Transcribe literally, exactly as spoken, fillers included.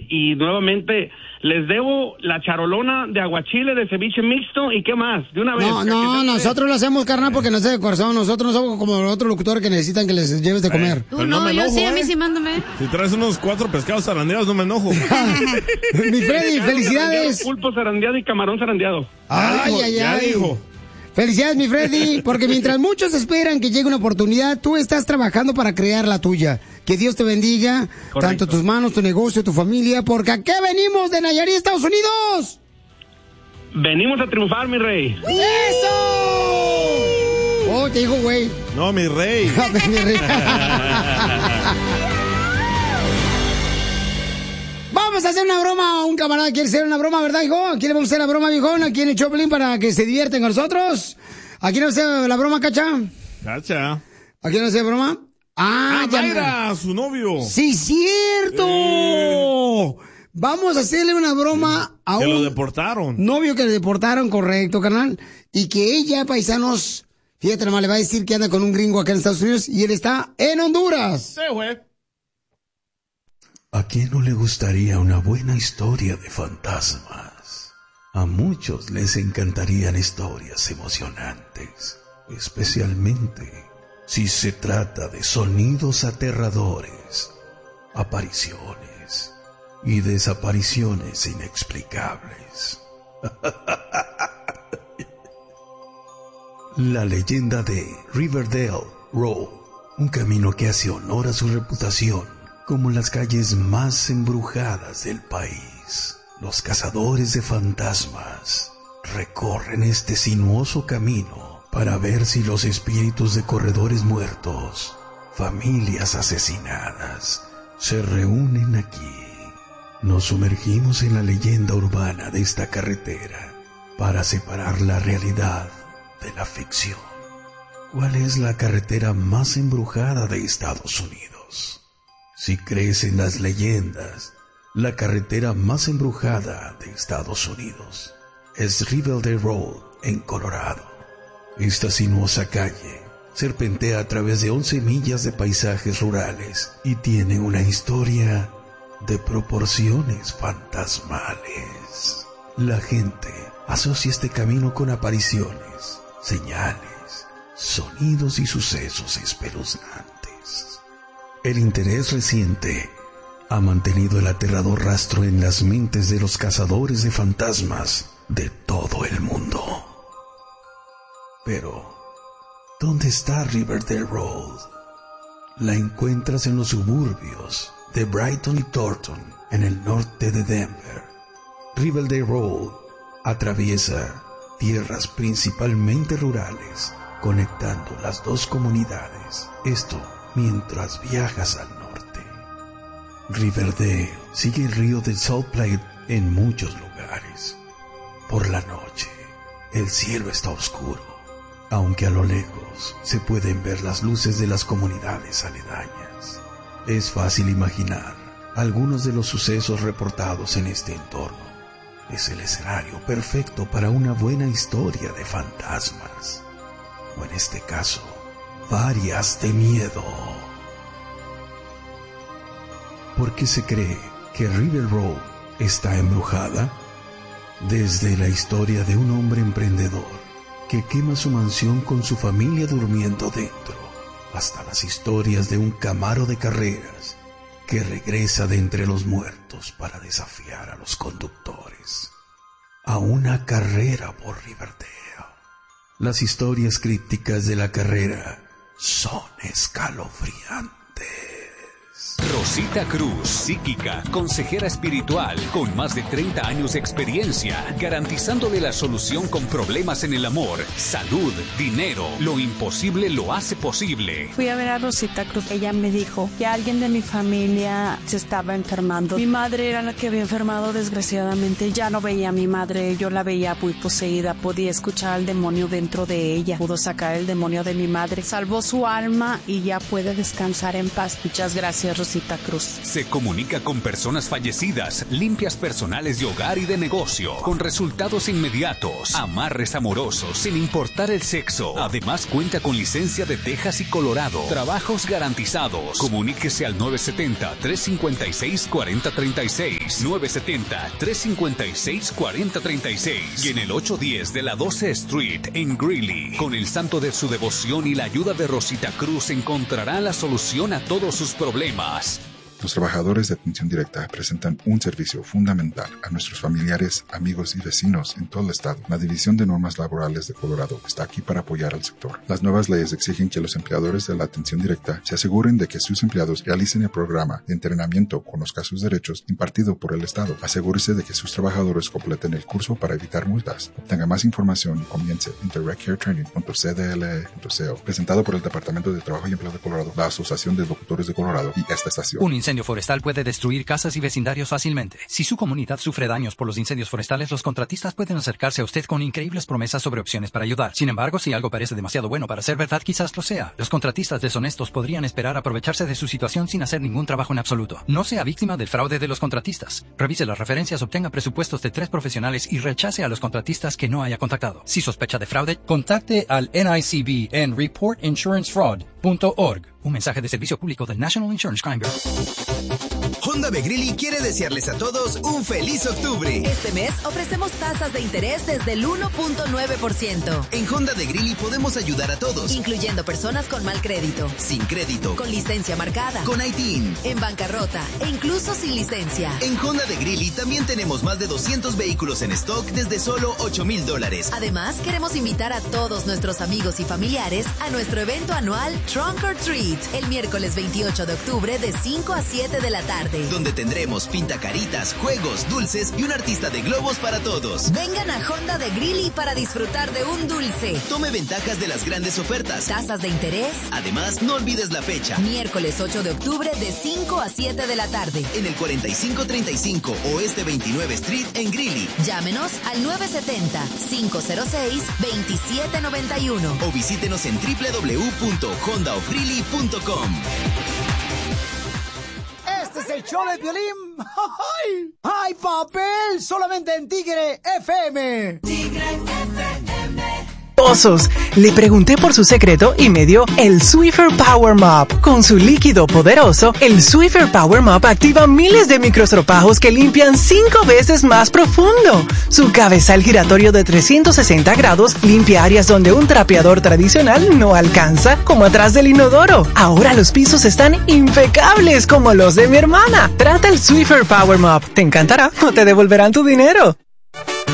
y nuevamente les debo la charolona de aguachile, de ceviche mixto, ¿y qué más? De una vez. No, no, nosotros lo hacemos, carnal, porque no es de corazón. Nosotros no somos como los otros locutores que necesitan que les lleves de comer. Tú no, no yo enojo, sí, a mí sí mándame. Si traes unos cuatro pescados zarandeados, no me enojo. Mi Freddy, felicidades. Pulpo zarandeado y camarón zarandeado. Ay, ay, ya ay. dijo. Felicidades, mi Freddy, porque mientras muchos esperan que llegue una oportunidad, tú estás trabajando para crear la tuya. Que Dios te bendiga, correcto, tanto tus manos, tu negocio, tu familia, porque ¿a qué venimos de Nayarit, Estados Unidos? Venimos a triunfar, mi rey. ¡Eso! Oh, te digo, güey. No, mi rey. mi rey. Vamos a hacer una broma. Un camarada quiere hacer una broma, ¿verdad, hijo? ¿A quién le vamos a hacer la broma, viejón? ¿A quién el Choplin para que se divierten con nosotros? ¿A quién le vamos a hacer la broma, Cacha? Cacha. ¿A quién le vamos a hacer broma? Ah, ah ya. Mayra, su novio. ¡Sí, cierto! Eh. Vamos a hacerle una broma a un... Que lo deportaron. Novio que le deportaron, correcto, carnal. Y que ella, paisanos, fíjate nomás, le va a decir que anda con un gringo acá en Estados Unidos y él está en Honduras. Sí, güey. ¿A quién no le gustaría una buena historia de fantasmas? A muchos les encantarían historias emocionantes, especialmente si se trata de sonidos aterradores, apariciones y desapariciones inexplicables. La leyenda de Riverdale Road, un camino que hace honor a su reputación como las calles más embrujadas del país. Los cazadores de fantasmas recorren este sinuoso camino para ver si los espíritus de corredores muertos, familias asesinadas, se reúnen aquí. Nos sumergimos en la leyenda urbana de esta carretera para separar la realidad de la ficción. ¿Cuál es la carretera más embrujada de Estados Unidos? Si crees en las leyendas, la carretera más embrujada de Estados Unidos es Riverdale Road en Colorado. Esta sinuosa calle serpentea a través de once millas de paisajes rurales y tiene una historia de proporciones fantasmales. La gente asocia este camino con apariciones, señales, sonidos y sucesos espeluznantes. El interés reciente ha mantenido el aterrador rastro en las mentes de los cazadores de fantasmas de todo el mundo. Pero, ¿dónde está Riverdale Road? La encuentras en los suburbios de Brighton y Thornton, en el norte de Denver. Riverdale Road atraviesa tierras principalmente rurales, conectando las dos comunidades. Esto mientras viajas al norte. Riverdale sigue el río de Salt Lake en muchos lugares. Por la noche, el cielo está oscuro, aunque a lo lejos se pueden ver las luces de las comunidades aledañas. Es fácil imaginar algunos de los sucesos reportados en este entorno. Es el escenario perfecto para una buena historia de fantasmas, o en este caso, varias de miedo. ¿Por qué se cree que River Road está embrujada? Desde la historia de un hombre emprendedor que quema su mansión con su familia durmiendo dentro, hasta las historias de un Camaro de carreras que regresa de entre los muertos para desafiar a los conductores a una carrera por Riverdale. Las historias crípticas de la carrera son escalofriantes. Rosita Cruz, psíquica, consejera espiritual, con más de treinta años de experiencia, garantizándole la solución con problemas en el amor, salud, dinero. Lo imposible lo hace posible. Fui a ver a Rosita Cruz. Ella me dijo que alguien de mi familia se estaba enfermando. Mi madre era la que había enfermado, desgraciadamente. Ya no veía a mi madre, yo la veía muy poseída. Podía escuchar al demonio dentro de ella. Pudo sacar el demonio de mi madre. Salvó su alma y ya puede descansar en paz. Muchas gracias, Rosita. Rosita Cruz. Se comunica con personas fallecidas, limpias personales de hogar y de negocio, con resultados inmediatos, amarres amorosos sin importar el sexo. Además cuenta con licencia de Texas y Colorado. Trabajos garantizados. Comuníquese al nueve siete cero, tres cinco seis, cuatro cero tres seis, nueve siete cero, tres cinco seis, cuatro cero tres seis y en el ocho diez de la doce Street en Greeley. Con el santo de su devoción y la ayuda de Rosita Cruz encontrará la solución a todos sus problemas. Los trabajadores de atención directa presentan un servicio fundamental a nuestros familiares, amigos y vecinos en todo el estado. La División de Normas Laborales de Colorado está aquí para apoyar al sector. Las nuevas leyes exigen que los empleadores de la atención directa se aseguren de que sus empleados realicen el programa de entrenamiento con los casos derechos impartido por el estado. Asegúrese de que sus trabajadores completen el curso para evitar multas. Obtenga más información y comience en direct care training punto c d l e punto c o. Presentado por el Departamento de Trabajo y Empleo de Colorado, la Asociación de Locutores de Colorado y esta estación. Un incendio forestal puede destruir casas y vecindarios fácilmente. Si su comunidad sufre daños por los incendios forestales, los contratistas pueden acercarse a usted con increíbles promesas sobre opciones para ayudar. Sin embargo, si algo parece demasiado bueno para ser verdad, quizás lo sea. Los contratistas deshonestos podrían esperar aprovecharse de su situación sin hacer ningún trabajo en absoluto. No sea víctima del fraude de los contratistas. Revise las referencias, obtenga presupuestos de tres profesionales y rechace a los contratistas que no haya contactado. Si sospecha de fraude, contacte al N I C B en report insurance fraud punto org. Un mensaje de servicio público del National Insurance Crime Bureau. Honda Begrilli quiere desearles a todos un feliz octubre. Este mes ofrecemos tasas de interés desde el uno punto nueve por ciento. En Honda de Greeley podemos ayudar a todos, incluyendo personas con mal crédito, sin crédito, con licencia marcada, con I T I N, en bancarrota e incluso sin licencia. En Honda de Greeley también tenemos más de doscientos vehículos en stock desde solo ocho mil dólares. Además, queremos invitar a todos nuestros amigos y familiares a nuestro evento anual Trunk or Treat, el miércoles veintiocho de octubre de cinco a siete de la tarde, donde tendremos pintacaritas, juegos, dulces y un artista de globos para todos. Vengan a Honda de Greeley para disfrutar de un dulce. Tome ventajas de las grandes ofertas. Tasas de interés. Además, no olvides la fecha. Miércoles ocho de octubre de cinco a siete de la tarde. En el cuarenta y cinco treinta y cinco Oeste veintinueve Street en Greeley. Llámenos al nueve siete cero, cinco cero seis, dos siete nueve uno. O visítenos en doble u doble u doble u punto honda of greeley punto com. Este es el show de Piolín. ¡Ay! ¡Ay, papel! Solamente en Tigre F M. Tigre F M. Le pregunté por su secreto y me dio el Swiffer Power Mop. Con su líquido poderoso, el Swiffer Power Mop activa miles de microestropajos que limpian cinco veces más profundo. Su cabezal giratorio de trescientos sesenta grados limpia áreas donde un trapeador tradicional no alcanza, como atrás del inodoro. Ahora los pisos están impecables como los de mi hermana. Trata el Swiffer Power Mop. Te encantará o te devolverán tu dinero.